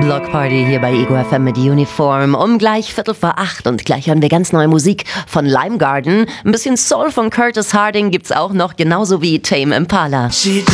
Block Party hier bei Ego FM mit Uniform. Um gleich 7:45 und gleich hören wir ganz neue Musik von Lime Garden. Ein bisschen Soul von Curtis Harding gibt's auch noch, genauso wie Tame Impala.